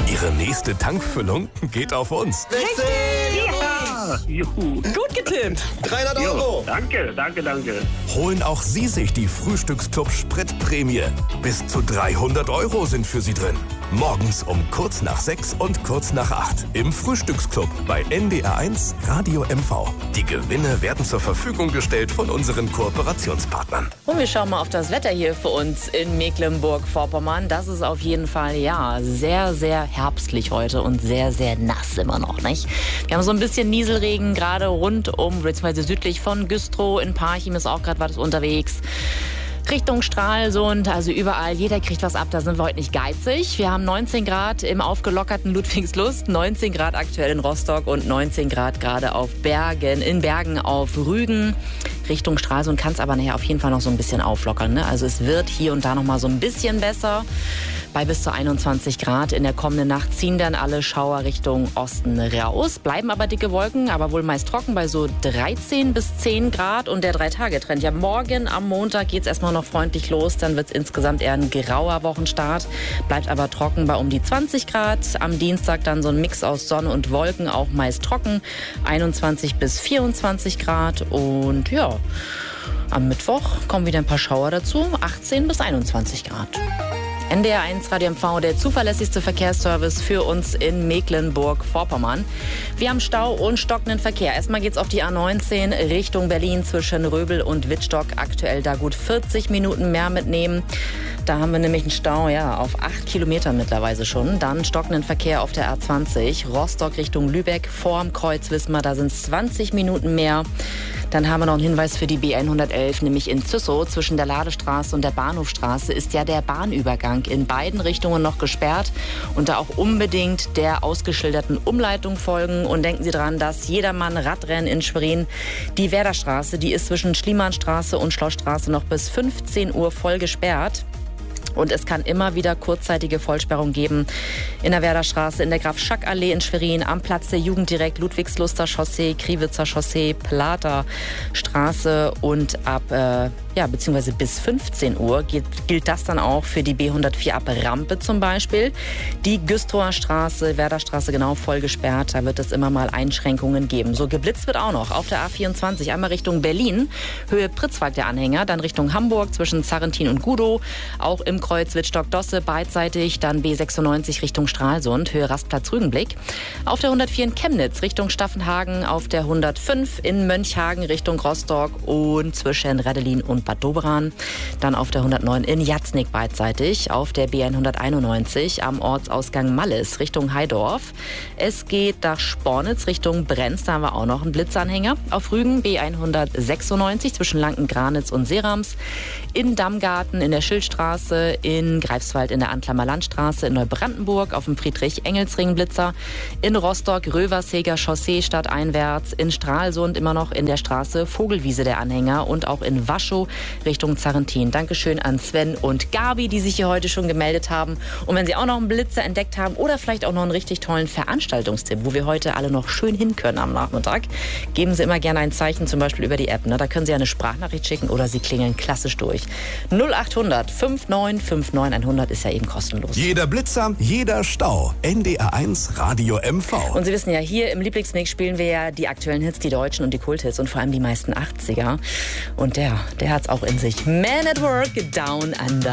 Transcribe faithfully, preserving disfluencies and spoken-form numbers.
Ihre nächste Tankfüllung geht auf uns. Richtig! Ja! Juhu. Gut getippt. dreihundert Euro. Jo, danke, danke, danke. Holen auch Sie sich die Frühstücksclub Spritprämie. Bis zu dreihundert Euro sind für Sie drin. Morgens um kurz nach sechs und kurz nach acht im Frühstücksclub bei N D R eins Radio M V. Die Gewinne werden zur Verfügung gestellt von unseren Kooperationspartnern. Und wir schauen mal auf das Wetter hier für uns in Mecklenburg-Vorpommern. Das ist auf jeden Fall, ja, sehr, sehr herbstlich heute und sehr, sehr nass immer noch, nicht? Wir haben so ein bisschen Nieselregen gerade rund um, beziehungsweise südlich von Güstrow. In Parchim ist auch gerade was unterwegs. Richtung Stralsund, also überall, jeder kriegt was ab, da sind wir heute nicht geizig. Wir haben neunzehn Grad im aufgelockerten Ludwigslust, neunzehn Grad aktuell in Rostock und neunzehn Grad gerade auf Bergen, in Bergen auf Rügen. Richtung Stralsund kann es aber nachher auf jeden Fall noch so ein bisschen auflockern, ne? Also es wird hier und da noch mal so ein bisschen besser. Bei bis zu einundzwanzig Grad in der kommenden Nacht ziehen dann alle Schauer Richtung Osten raus. Bleiben aber dicke Wolken, aber wohl meist trocken bei so dreizehn bis zehn Grad. Und der Drei-Tage-Trend, ja, morgen am Montag geht es erstmal noch freundlich los. Dann wird es insgesamt eher ein grauer Wochenstart. Bleibt aber trocken bei um die zwanzig Grad. Am Dienstag dann so ein Mix aus Sonne und Wolken, auch meist trocken. einundzwanzig bis vierundzwanzig Grad. Und ja, am Mittwoch kommen wieder ein paar Schauer dazu. achtzehn bis einundzwanzig Grad. N D R eins Radio M V, der zuverlässigste Verkehrsservice für uns in Mecklenburg-Vorpommern. Wir haben Stau und stockenden Verkehr. Erstmal geht's auf die A neunzehn Richtung Berlin zwischen Röbel und Wittstock. Aktuell da gut vierzig Minuten mehr mitnehmen. Da haben wir nämlich einen Stau, ja, auf acht Kilometer mittlerweile schon. Dann stockenden Verkehr auf der A zwanzig, Rostock Richtung Lübeck, vorm Kreuz Wismar, da sind es zwanzig Minuten mehr. Dann haben wir noch einen Hinweis für die B hundertelf, nämlich in Züssow zwischen der Ladestraße und der Bahnhofstraße ist ja der Bahnübergang in beiden Richtungen noch gesperrt. Und da auch unbedingt der ausgeschilderten Umleitung folgen. Und denken Sie dran, dass jedermann Radrennen in Schwerin, die Werderstraße, die ist zwischen Schliemannstraße und Schlossstraße noch bis fünfzehn Uhr voll gesperrt. Und es kann immer wieder kurzzeitige Vollsperrung geben in der Werderstraße, in der Graf-Schack-Allee in Schwerin, am Platz der Jugend direkt, Ludwigsluster Chaussee, Kriwitzer Chaussee, Plater Straße und ab, äh, ja, beziehungsweise bis fünfzehn Uhr gilt, gilt das dann auch für die B hundertvier ab Rampe zum Beispiel. Die Güstrower Straße, Werderstraße genau voll gesperrt, da wird es immer mal Einschränkungen geben. So, geblitzt wird auch noch auf der A vierundzwanzig, einmal Richtung Berlin, Höhe Pritzwalk der Anhänger, dann Richtung Hamburg zwischen Zarrentin und Gudow, auch im Kreuz Wittstock-Dosse beidseitig, dann B sechsundneunzig Richtung Stralsund, Höhe Rastplatz-Rügenblick. Auf der hundertvier in Chemnitz Richtung Staffenhagen, auf der hundertfünf in Mönchhagen Richtung Rostock und zwischen Reddelin und Bad Doberan. Dann auf der hundertneun in Jatznig beidseitig, auf der B hunderteinundneunzig am Ortsausgang Malles Richtung Heidorf. Es geht nach Spornitz Richtung Brenz, da haben wir auch noch einen Blitzanhänger. Auf Rügen B hundertsechsundneunzig zwischen Lanken-Granitz und Serams. In Dammgarten in der Schildstraße, in Greifswald in der Antlammer Landstraße, in Neubrandenburg auf dem Friedrich-Engelsring-Blitzer, in Rostock Röversheger Chaussee stadteinwärts, in Stralsund immer noch in der Straße Vogelwiese der Anhänger und auch in Waschow Richtung Zarrentin. Dankeschön an Sven und Gabi, die sich hier heute schon gemeldet haben. Und wenn Sie auch noch einen Blitzer entdeckt haben oder vielleicht auch noch einen richtig tollen Veranstaltungstipp, wo wir heute alle noch schön hin können am Nachmittag, geben Sie immer gerne ein Zeichen, zum Beispiel über die App. Ne? Da können Sie eine Sprachnachricht schicken oder Sie klingeln klassisch durch. null achthundert fünfundneunzig neunundfünfzig hundert ist ja eben kostenlos. Jeder Blitzer, jeder Stau. N D R eins Radio M V. Und Sie wissen ja, hier im Lieblingsmix spielen wir ja die aktuellen Hits, die deutschen und die Kulthits und vor allem die meisten achtziger. Und der, der hat's auch in sich. Man at Work, Down Under.